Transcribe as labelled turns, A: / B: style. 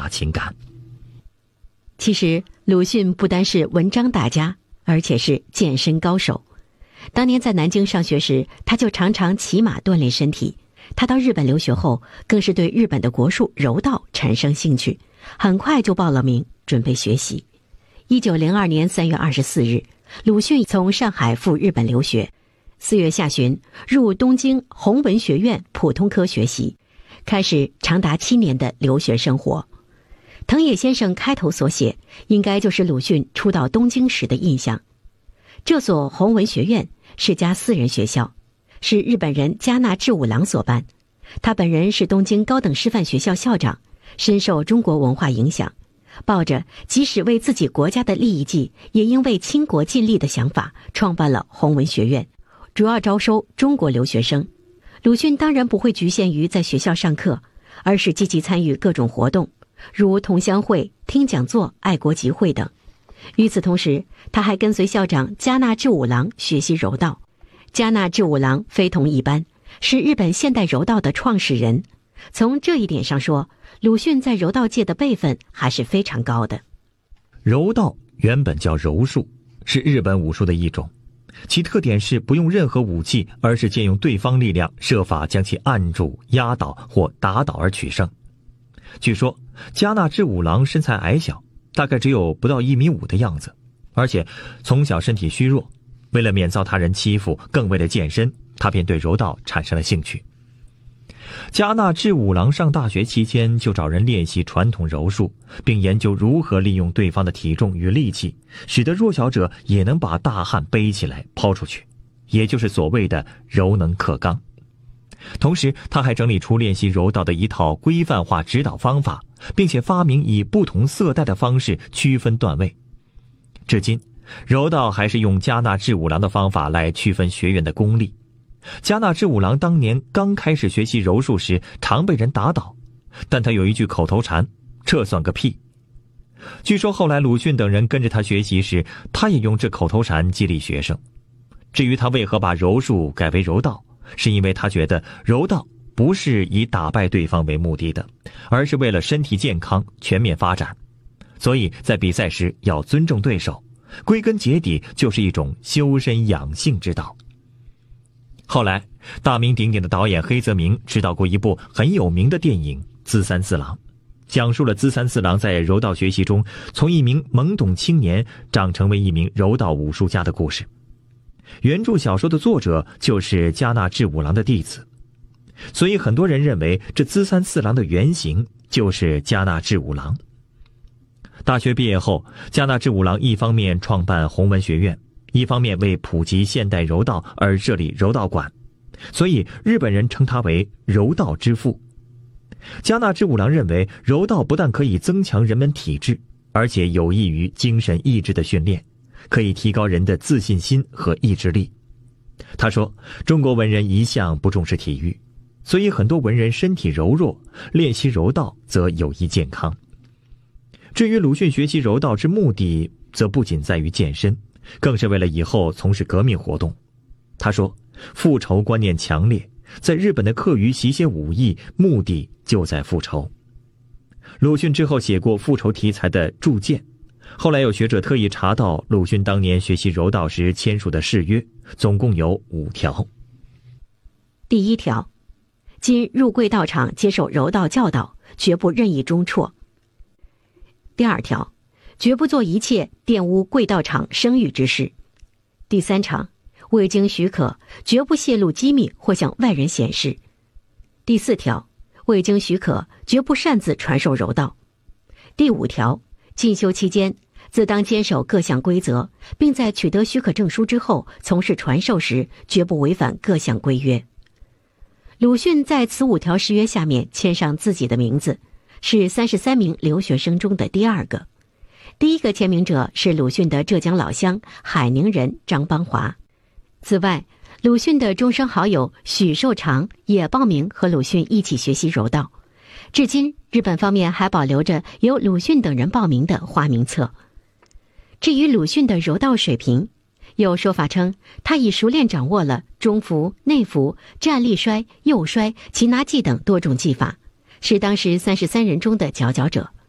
A: 杂情感。
B: 其实鲁迅不单是文章大家，而且是健身高手。当年在南京上学时，他就常常骑马锻炼身体。他到日本留学后，更是对日本的国术柔道产生兴趣，很快就报了名，准备学习。1902年3月24日，鲁迅从上海赴日本留学，4月下旬入东京弘文学院普通科学习，开始长达7年的留学生活。藤野先生开头所写，应该就是鲁迅初到东京时的印象。这所弘文学院是家私人学校，是日本人加纳志五郎所办。他本人是东京高等师范学校校长，深受中国文化影响，抱着即使为自己国家的利益计，也应为倾国尽力的想法，创办了弘文学院，主要招收中国留学生。鲁迅当然不会局限于在学校上课，而是积极参与各种活动，如同乡会、听讲座、爱国集会等。与此同时，他还跟随校长加纳志五郎学习柔道。加纳志五郎非同一般，是日本现代柔道的创始人。从这一点上说，鲁迅在柔道界的辈分还是非常高的。
A: 柔道原本叫柔术，是日本武术的一种，其特点是不用任何武器，而是借用对方力量，设法将其按住、压倒或打倒而取胜。据说加纳志五郎身材矮小，大概只有不到1.5米的样子，而且从小身体虚弱，为了免遭他人欺负，更为了健身，他便对柔道产生了兴趣。加纳志五郎上大学期间就找人练习传统柔术，并研究如何利用对方的体重与力气，使得弱小者也能把大汉背起来抛出去，也就是所谓的柔能克刚。同时他还整理出练习柔道的一套规范化指导方法，并且发明以不同色带的方式区分段位。至今柔道还是用加纳志五郎的方法来区分学员的功力。加纳志五郎当年刚开始学习柔术时，常被人打倒，但他有一句口头禅，这算个屁。据说后来鲁迅等人跟着他学习时，他也用这口头禅激励学生。至于他为何把柔术改为柔道，是因为他觉得柔道不是以打败对方为目的的，而是为了身体健康、全面发展。所以在比赛时要尊重对手，归根结底就是一种修身养性之道。后来大名鼎鼎的导演黑泽明执导过一部很有名的电影《资三四郎》，讲述了资三四郎在柔道学习中从一名懵懂青年长成为一名柔道武术家的故事。原著小说的作者就是加纳志五郎的弟子，所以很多人认为这资三四郎的原型就是加纳志五郎。大学毕业后，加纳志五郎一方面创办弘文学院，一方面为普及现代柔道而设立柔道馆，所以日本人称他为柔道之父。加纳志五郎认为柔道不但可以增强人们体质，而且有益于精神意志的训练，可以提高人的自信心和意志力。他说，中国文人一向不重视体育，所以很多文人身体柔弱，练习柔道则有益健康。至于鲁迅学习柔道之目的，则不仅在于健身，更是为了以后从事革命活动。他说，复仇观念强烈，在日本的课余习些武艺，目的就在复仇。鲁迅之后写过复仇题材的铸剑，后来有学者特意查到鲁迅当年学习柔道时签署的誓约，总共有5条。
B: 第1条，今入贵道场接受柔道教导，绝不任意中辍。第2条，绝不做一切玷污贵道场声誉之事。第3条，未经许可，绝不泄露机密或向外人显示。第4条，未经许可，绝不擅自传授柔道。第5条，进修期间，自当坚守各项规则，并在取得许可证书之后，从事传授时，绝不违反各项规约。鲁迅在此5条誓约下面签上自己的名字，是33名留学生中的第2个。第1个签名者是鲁迅的浙江老乡海宁人张邦华。此外，鲁迅的终生好友许寿裳也报名和鲁迅一起学习柔道。至今，日本方面还保留着由鲁迅等人报名的花名册。至于鲁迅的柔道水平，有说法称他已熟练掌握了中伏、内伏、站立摔、右摔、擒拿技等多种技法，是当时33人中的佼佼者。